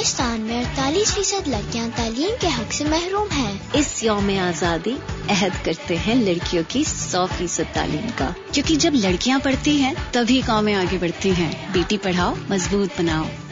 पाकिस्तान में 48% लड़कियां तालीम के हक से महरूम हैं। इस यौम आज़ादी अहद करते हैं लड़कियों की 100% तालीम का, क्योंकि जब लड़कियां पढ़ती हैं तभी कौमें आगे बढ़ती हैं। बेटी पढ़ाओ, मजबूत बनाओ।